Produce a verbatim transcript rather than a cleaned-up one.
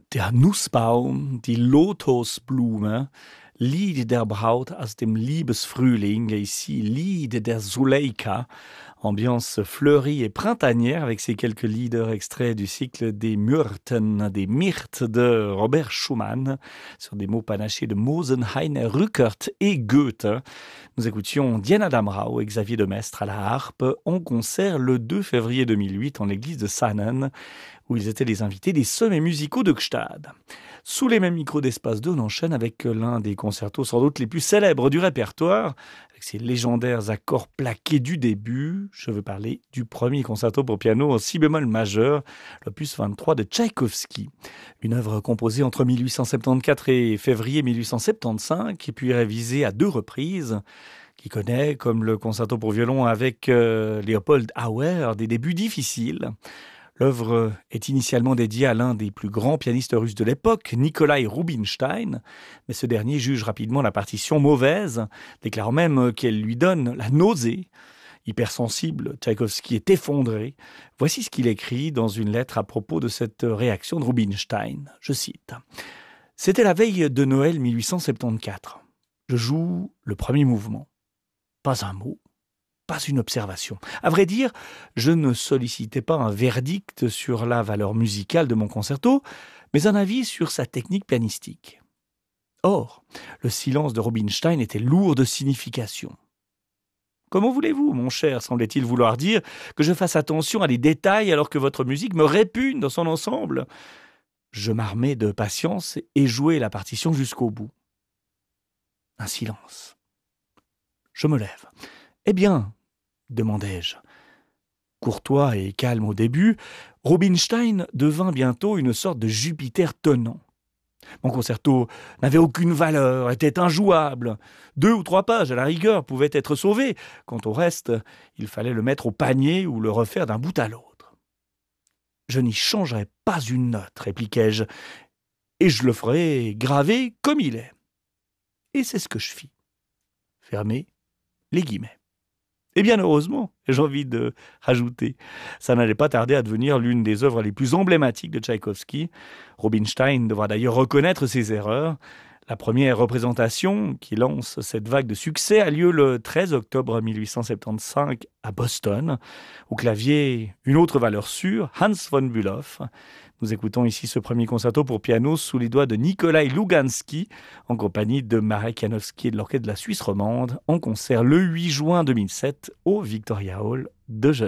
Der Nussbaum, die Lotosblume, Lied der Braut aus dem Liebesfrühling, et ici Lied der Zuleika, ambiance fleurie et printanière avec ces quelques leaders extraits du cycle des Myrten, des Myrtes de Robert Schumann, sur des mots panachés de Mosenhain, Rückert et Goethe. Nous écoutions Diana Damrau et Xavier Demestre à la harpe en concert le deux février deux mille huit en l'église de Sannen, où ils étaient les invités des sommets musicaux de Gstad. Sous les mêmes micros d'Espace deux, on enchaîne avec l'un des concertos sans doute les plus célèbres du répertoire, avec ses légendaires accords plaqués du début. Je veux parler du premier concerto pour piano en si bémol majeur, l'opus vingt-trois de Tchaïkovski. Une œuvre composée entre mille huit cent soixante-quatorze et février mille huit cent soixante-quinze, et puis révisée à deux reprises, qui connaît, comme le concerto pour violon avec euh, Leopold Auer, des débuts difficiles. L'œuvre est initialement dédiée à l'un des plus grands pianistes russes de l'époque, Nikolai Rubinstein, mais ce dernier juge rapidement la partition mauvaise, déclarant même qu'elle lui donne la nausée. Hypersensible, Tchaïkovski est effondré. Voici ce qu'il écrit dans une lettre à propos de cette réaction de Rubinstein. Je cite. « C'était la veille de Noël mille huit cent soixante-quatorze. Je joue le premier mouvement. Pas un mot. Pas une observation. À vrai dire, je ne sollicitais pas un verdict sur la valeur musicale de mon concerto, mais un avis sur sa technique pianistique. Or, le silence de Rubinstein était lourd de signification. Comment voulez-vous, mon cher, semblait-il vouloir dire, que je fasse attention à des détails alors que votre musique me répugne dans son ensemble ? Je m'armai de patience et jouai la partition jusqu'au bout. Un silence. Je me lève. Eh bien, demandai-je. Courtois et calme au début, Rubinstein devint bientôt une sorte de Jupiter tonnant. Mon concerto n'avait aucune valeur, était injouable. Deux ou trois pages à la rigueur pouvaient être sauvées. Quant au reste, il fallait le mettre au panier ou le refaire d'un bout à l'autre. Je n'y changerai pas une note, répliquai-je, et je le ferai graver comme il est. Et c'est ce que je fis. Fermez les guillemets. Et bien heureusement, j'ai envie de rajouter, ça n'allait pas tarder à devenir l'une des œuvres les plus emblématiques de Tchaïkovski. Rubinstein devra d'ailleurs reconnaître ses erreurs. La première représentation qui lance cette vague de succès a lieu le treize octobre mille huit cent soixante-quinze à Boston. Au clavier, une autre valeur sûre, Hans von Bülow. Nous écoutons ici ce premier concerto pour piano sous les doigts de Nikolai Lugansky, en compagnie de Marek Janowski et de l'Orchestre de la Suisse romande, en concert le huit juin deux mille sept au Victoria Hall de Genève.